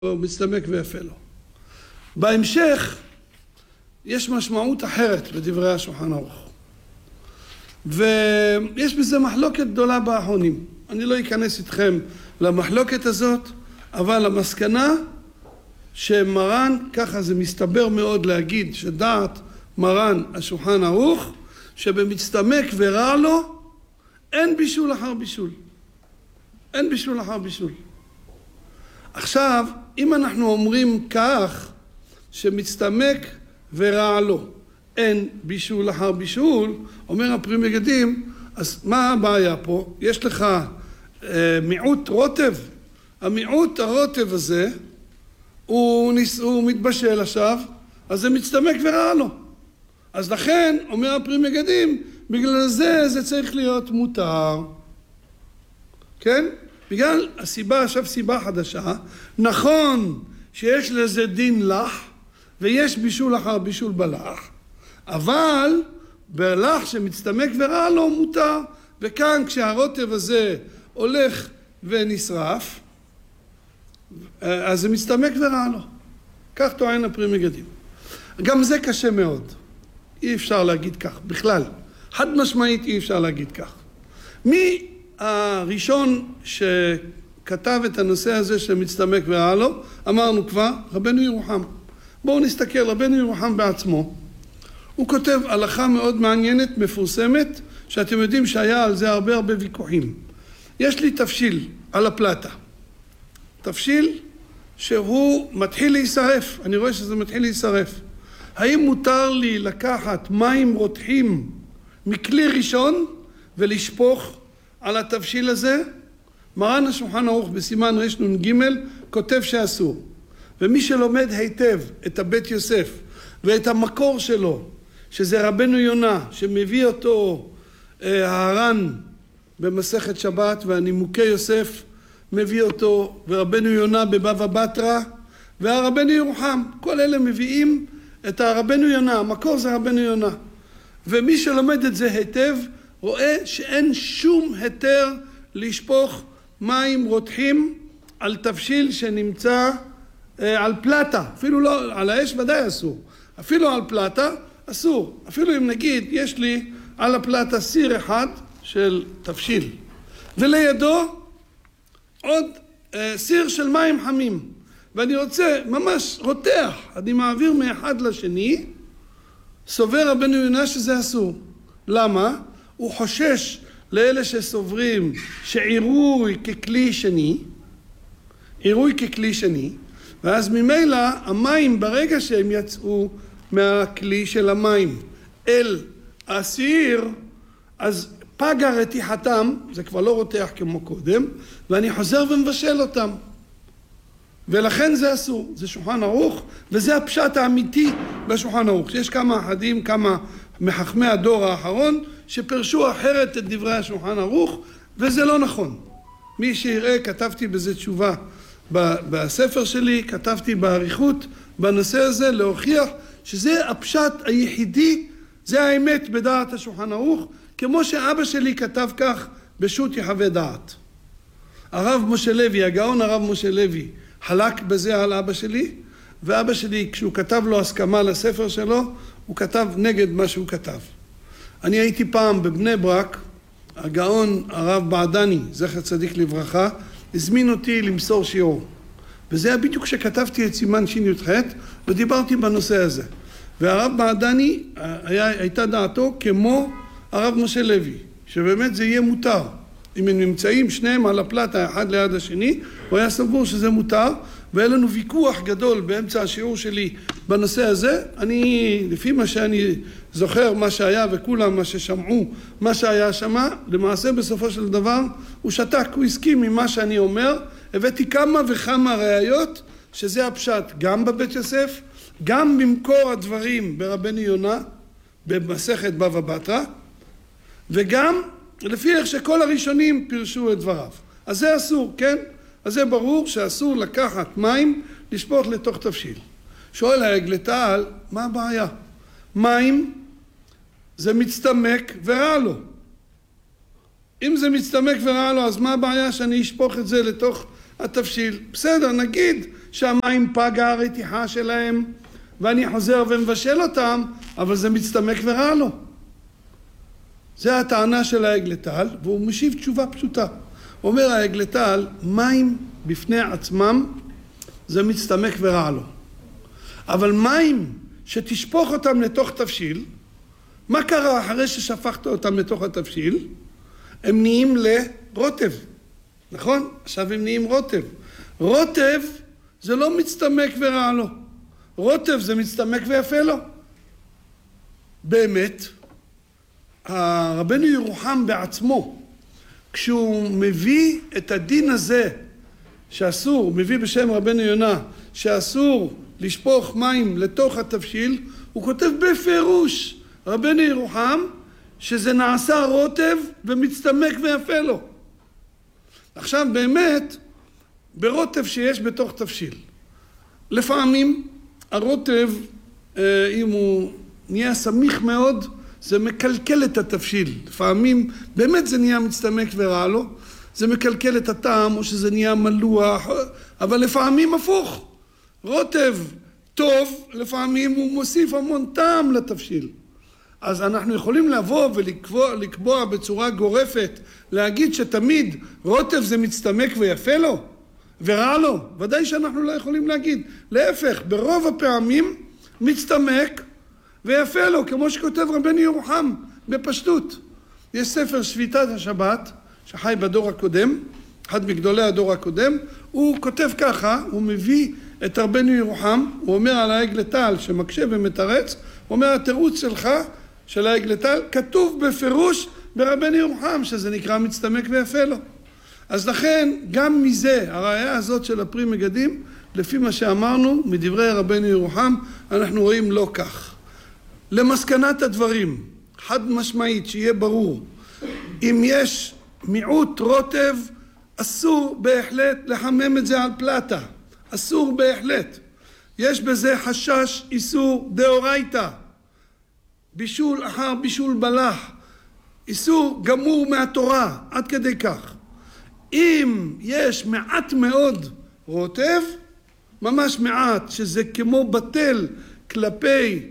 הוא מצטמק ויפה לו. בהמשך יש משמעות אחרת בדברי השולחן ערוך. ויש בזה מחלוקת גדולה באחרונים. אני לא אכנס איתכם למחלוקת הזאת, אבל המסקנה שמרן, ככה זה מסתבר מאוד להגיד, שדעת מרן השולחן ערוך, שבמצטמק ורע לו, אין בישול אחר בישול. אין בישול אחר בישול. עכשיו, אם אנחנו אומרים כך, שמצטמק ורע לו, אין בישול אחר בישול, אומר הפרי מגדים, אז מה הבעיה פה? יש לך מיעוט רוטב. המיעוט הרוטב הזה, הוא מתבשל עכשיו, אז זה מצטמק ורע לו. אז לכן, אומר הפרי מגדים, בגלל זה צריך להיות מותר. כן? בגלל הסיבה, עכשיו סיבה חדשה, נכון שיש לזה דין לח, ויש בישול אחר בישול בלח, אבל בלח שמצטמק ורע לו מותר, וכאן כשהרוטב הזה הולך ונשרף, אז זה מצטמק ורע לו. כך טוען הפרי מגדים. גם זה קשה מאוד. אי אפשר להגיד כך, בכלל. חד משמעית אי אפשר להגיד כך. מי הראשון שכתב את הנושא הזה שמצטמק ורע לו? אמרנו כבר, רבנו ירוחם. בואו נסתכל, רבנו ירוחם בעצמו. הוא כותב הלכה מאוד מעניינת, מפורסמת, שאתם יודעים שהיה על זה הרבה ויכוחים. יש לי תבשיל על הפלטה. תבשיל שהוא מתחיל להישרף. אני רואה שזה מתחיל להישרף. האם מותר לי לקחת מים רותחים מכלי ראשון ולשפוך על התבשיל הזה? מרן השולחן ערוך בסימן רנ"ג כותב שאסור. ומי שלומד היטב את הבית יוסף ואת המקור שלו, שזה רבנו יונה, שמביא אותו הר"ן במסכת שבת, והנימוקי יוסף מביא אותו, ורבנו יונה בבבא בתרא, והרבנו ירוחם, כל אלה מביאים את הרבנו יונה, המקור זה רבנו יונה. ומי שלומד את זה היטב, רואה שאין שום היתר לשפוך מים רותחים על תבשיל שנמצא על פלטה. אפילו לא, על האש ודאי אסור. אפילו על פלטה אסור. אפילו אם נגיד, יש לי על הפלטה סיר אחד של תבשיל, ולידו עוד סיר של מים חמים, ואני רוצה ממש רותח, אני מעביר מאחד לשני, סובר רבנו יונה שזה אסור. למה? הוא חושש לאלה שסוברים שעירוי ככלי שני, עירוי ככלי שני, ואז ממילא המים ברגע שהם יצאו מהכלי של המים אל הסיר, אז פגה רתיחתם, זה כבר לא רותח כמו קודם, ואני חוזר ומבשל אותם. ולכן זה אסור, זה שולחן ערוך, וזה הפשט האמיתי בשולחן ערוך. יש כמה אחדים, כמה מחכמי הדור האחרון, שפרשו אחרת את דברי השולחן ערוך, וזה לא נכון. מי שיראה, כתבתי בזה תשובה בספר שלי, כתבתי בעריכות בנושא הזה, להוכיח שזה הפשט היחידי, זה האמת בדעת השולחן ערוך, כמו שאבא שלי כתב כך בשו"ת יחווה דעת. הרב משה לוי, הגאון הרב משה לוי, חלק בזה על אבא שלי, ואבא שלי, כשהוא כתב לו הסכמה לספר שלו, הוא כתב נגד מה שהוא כתב. אני הייתי פעם בבני ברק, הגאון הרב בעדני, זכר צדיק לברכה, הזמין אותי למסור שיעור. וזה היה בדיוק כשכתבתי את סימן שי"ח, ודיברתי בנושא הזה. והרב בעדני, הייתה דעתו כמו הרב משה לוי, שבאמת זה יהיה מותר. אם הם נמצאים שניהם על הפלטה אחד ליד השני, הוא היה סבור שזה מותר, והיה לנו ויכוח גדול באמצע השיעור שלי בנושא הזה. אני, לפי מה שאני זוכר, מה שהיה וכולם מה ששמעו, מה שהיה שמה, למעשה בסופו של דבר הוא שתק, הוא הסכים ממה שאני אומר. הבאתי כמה וכמה ראיות שזה הפשט, גם בבית יוסף, גם במקור הדברים ברבנו יונה, במסכת בבא בתרא, וגם לפי איך שכל הראשונים פירשו את דבריו. אז זה אסור, כן? אז זה ברור שאסור לקחת מים, לשפוך לתוך תבשיל. שואל העגלתל, מה הבעיה? מים זה מצטמק ורע לו. אם זה מצטמק ורע לו, אז מה הבעיה שאני אשפוך את זה לתוך התבשיל? בסדר, נגיד שהמים פגה הרתיחה שלהם, ואני חוזר ומבשל אותם, אבל זה מצטמק ורע לו. זה הטענה של העגלתל, והוא משיב תשובה פשוטה. אומר העגלתל, מים בפני עצמם זה מצטמק ורע לו. אבל מים שתשפוך אותם לתוך תבשיל, מה קרה אחרי ששפכת אותם לתוך התבשיל? הם נהיים לרוטב, נכון? עכשיו הם נהיים רוטב. רוטב זה לא מצטמק ורע לו. רוטב זה מצטמק ויפה לו. באמת, רבנו ירוחם בעצמו, כשהוא מביא את הדין הזה שאסור, הוא מביא בשם רבנו יונה, שאסור לשפוך מים לתוך התבשיל, הוא כותב בפירוש, רבנו ירוחם, שזה נעשה רוטב ומצטמק ויפה לו. עכשיו באמת, ברוטב שיש בתוך תבשיל, לפעמים הרוטב, אם הוא נהיה סמיך מאוד, זה מקלקל את התבשיל. לפעמים באמת זה נהיה מצטמק ורע לו, זה מקלקל את הטעם או שזה נהיה מלוח, אבל לפעמים הפוך. רוטב טוב, לפעמים הוא מוסיף המון טעם לתבשיל. אז אנחנו יכולים לבוא ולקבוע בצורה גורפת, להגיד שתמיד רוטב זה מצטמק ויפה לו, ורע לו. ודאי שאנחנו לא יכולים להגיד. להפך, ברוב הפעמים מצטמק ויפה לו, כמו שכותב רבנו ירוחם, בפשטות. יש ספר שביתת השבת, שחי בדור הקודם, אחד מגדולי הדור הקודם, הוא כותב ככה, הוא מביא את רבנו ירוחם, הוא אומר על העגלתל שמקשה ומתרץ, הוא אומר התירוץ שלך, של העגלתל, כתוב בפירוש ברבנו ירוחם, שזה נקרא מצטמק ויפה לו. אז לכן, גם מזה, הראיה הזאת של הפרי מגדים, לפי מה שאמרנו, מדברי רבנו ירוחם, אנחנו רואים לא כך. למסקנת הדברים, חד משמעית, שיהיה ברור, אם יש מיעוט רוטב, אסור בהחלט לחמם את זה על פלטה. אסור בהחלט. יש בזה חשש איסור דאורייתא. בישול אחר בישול בלח. איסור גמור מהתורה, עד כדי כך. אם יש מעט מאוד רוטב, ממש מעט, שזה כמו בטל כלפי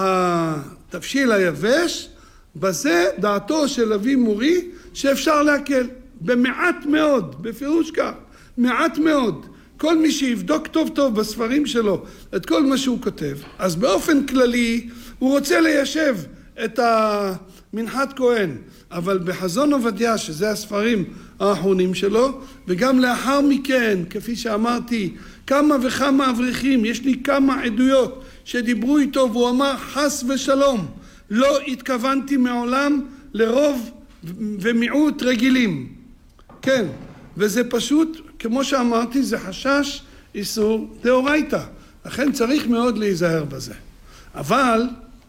התבשיל היבש, בזה דעתו של אבי מורי שאפשר להקל. במעט מאוד, בפירוש כך, מעט מאוד. כל מי שיבדוק טוב טוב בספרים שלו את כל מה שהוא כותב, אז באופן כללי הוא רוצה ליישב את המנחת כהן, אבל בחזון עובדיה, שזה הספרים האחרונים שלו, וגם לאחר מכן, כפי שאמרתי, כמה וכמה אברכים, יש לי כמה עדויות שדיברו איתו, והוא אמר חס ושלום, לא התכוונתי מעולם לרוב ומיעוט רגילים. כן, וזה פשוט, כמו שאמרתי, זה חשש איסור דאורייתא. לכן צריך מאוד להיזהר בזה. אבל,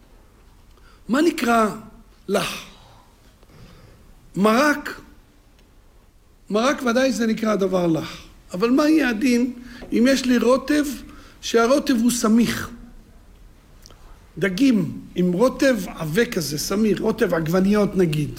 מה נקרא לח? מרק ודאי זה נקרא דבר לח. אבל מה יהיה הדין אם יש לי רוטב שהרוטב הוא סמיך? דגים עם רוטב עבה כזה, סמיך, רוטב עגבניות נגיד.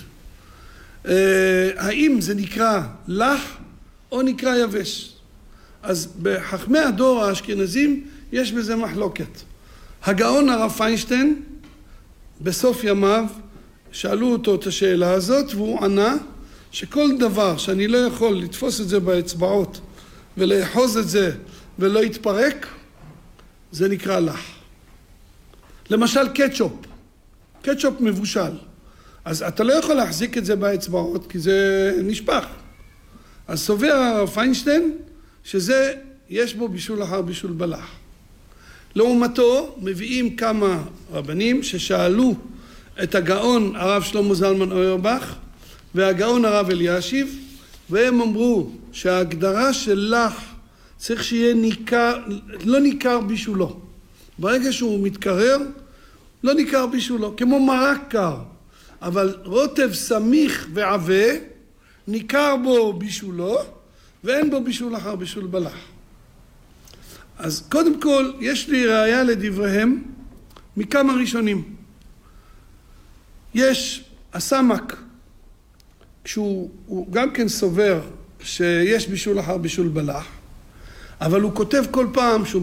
האם זה נקרא לח או נקרא יבש? אז בחכמי הדור האשכנזים יש בזה מחלוקת. הגאון הרב פיינשטיין בסוף ימיו שאלו אותו את השאלה הזאת, והוא ענה שכל דבר שאני לא יכול לתפוס את זה באצבעות ולאחוז את זה ולא יתפרק, זה נקרא לח. למשל קטשופ מבושל. אז אתה לא יכול להחזיק את זה באצבעות כי זה נשפך. אז סובר הרב פיינשטיין שזה יש בו בישול אחר בישול בלח. לעומתו מביאים כמה רבנים ששאלו את הגאון הרב שלמה זלמן אוירבך והגאון הרב אלישיב, והם אמרו שההגדרה של לח צריך שיהיה לא ניכר בישולו. ברגע שהוא מתקרר, לא ניכר בישולו, כמו מרק קר. אבל רוטב סמיך ועבה, ניכר בו בישולו, ואין בו בישול אחר בישול בלח. אז קודם כל, יש לי ראיה לדבריהם מכמה ראשונים. יש הסמק, כשהוא גם כן סובר שיש בישול אחר בישול בלח, אבל הוא כותב כל פעם שהוא